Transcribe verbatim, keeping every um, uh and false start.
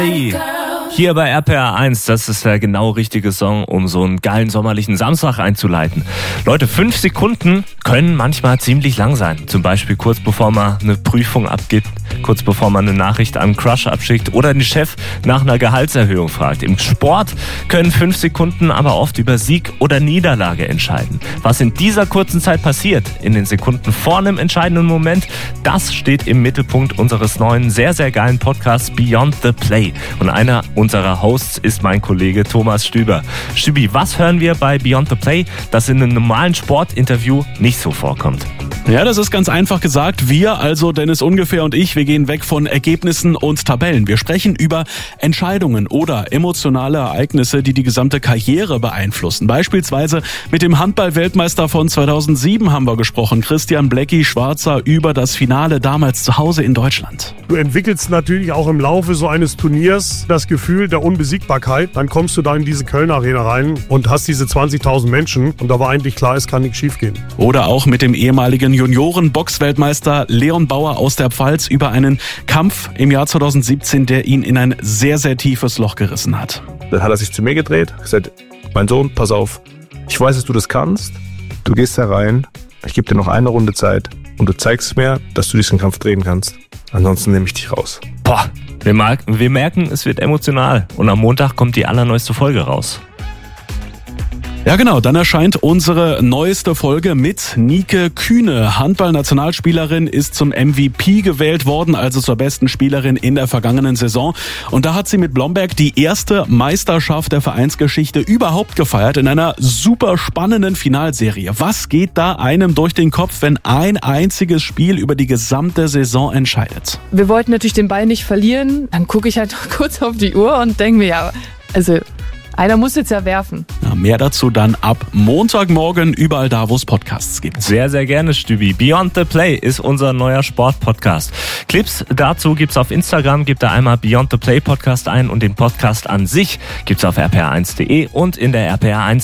Hey. Hier bei R P R eins, das ist der genau richtige Song, um so einen geilen sommerlichen Samstag einzuleiten. Leute, fünf Sekunden können manchmal ziemlich lang sein. Zum Beispiel kurz bevor man eine Prüfung abgibt, kurz bevor man eine Nachricht an einen Crush abschickt oder den Chef nach einer Gehaltserhöhung fragt. Im Sport können fünf Sekunden aber oft über Sieg oder Niederlage entscheiden. Was in dieser kurzen Zeit passiert, in den Sekunden vor einem entscheidenden Moment, das steht im Mittelpunkt unseres neuen, sehr, sehr geilen Podcasts Beyond the Play. Und einer unserer Hosts ist mein Kollege Thomas Stüber. Stübi, was hören wir bei Beyond the Play, das in einem normalen Sportinterview nicht so vorkommt? Ja, das ist ganz einfach gesagt. Wir, also Dennis Ungefähr und ich, wir gehen weg von Ergebnissen und Tabellen. Wir sprechen über Entscheidungen oder emotionale Ereignisse, die die gesamte Karriere beeinflussen. Beispielsweise mit dem Handball-Weltmeister von zweitausendsieben haben wir gesprochen, Christian Blecki Schwarzer, über das Finale damals zu Hause in Deutschland. Du entwickelst natürlich auch im Laufe so eines Turniers das Gefühl der Unbesiegbarkeit. Dann kommst du da in diese Köln Arena rein und hast diese zwanzigtausend Menschen und da war eigentlich klar, es kann nichts schiefgehen. Oder auch mit dem ehemaligen Junioren-Boxweltmeister Leon Bauer aus der Pfalz über einen Kampf im Jahr zweitausendsiebzehn, der ihn in ein sehr, sehr tiefes Loch gerissen hat. Dann hat er sich zu mir gedreht, gesagt, mein Sohn, pass auf, ich weiß, dass du das kannst, du gehst da rein, ich gebe dir noch eine Runde Zeit und du zeigst mir, dass du diesen Kampf drehen kannst. Ansonsten nehme ich dich raus. Boah, wir, mag, wir merken, es wird emotional und am Montag kommt die allerneueste Folge raus. Ja genau, dann erscheint unsere neueste Folge mit Nike Kühne. Handball-Nationalspielerin, ist zum M V P gewählt worden, also zur besten Spielerin in der vergangenen Saison. Und da hat sie mit Blomberg die erste Meisterschaft der Vereinsgeschichte überhaupt gefeiert in einer super spannenden Finalserie. Was geht da einem durch den Kopf, wenn ein einziges Spiel über die gesamte Saison entscheidet? Wir wollten natürlich den Ball nicht verlieren. Dann gucke ich halt noch kurz auf die Uhr und denke mir, ja, also einer muss jetzt ja werfen. Ja, mehr dazu dann ab Montagmorgen überall da, wo es Podcasts gibt. Sehr, sehr gerne, Stübi. Beyond the Play ist unser neuer Sport-Podcast. Clips dazu gibt's auf Instagram, gebt da einmal Beyond the Play Podcast ein und den Podcast an sich gibt's auf r p r eins punkt d e und in der R P R eins